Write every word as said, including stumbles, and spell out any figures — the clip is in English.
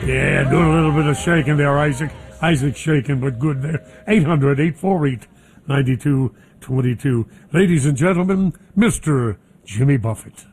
Yeah, doing a little bit of shaking there, Isaac. Isaac shaking, but good there. eight hundred, eight four eight, nine two two two. Ladies and gentlemen, Mister Jimmy Buffett.